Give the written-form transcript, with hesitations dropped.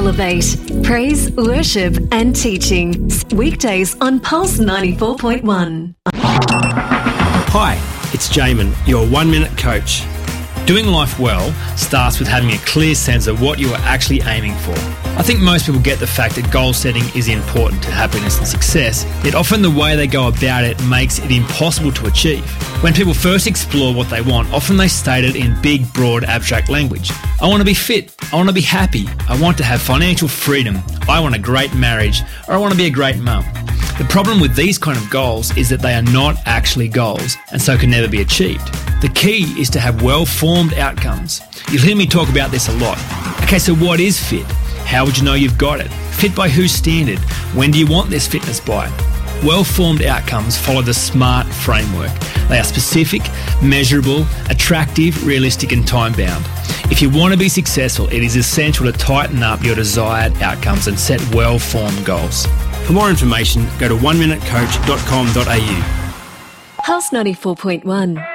Elevate. Praise, worship and teaching. Weekdays on Pulse 94.1. Hi, it's Jamin, your 1-minute coach. Doing life well starts with having a clear sense of what you are actually aiming for. I think most people get the fact that goal setting is important to happiness and success, yet often the way they go about it makes it impossible to achieve. When people first explore what they want, often they state it in big, broad, abstract language. I want to be fit. I want to be happy. I want to have financial freedom. I want a great marriage, or I want to be a great mum. The problem with these kind of goals is that they are not actually goals and so can never be achieved. The key is to have well-formed outcomes. You'll hear me talk about this a lot. Okay, so what is fit? How would you know you've got it? Fit by whose standard? When do you want this fitness by? Well-formed outcomes follow the SMART framework. They are specific, measurable, attractive, realistic and time-bound. If you want to be successful, it is essential to tighten up your desired outcomes and set well-formed goals. For more information, go to oneminutecoach.com.au. Pulse 94.1.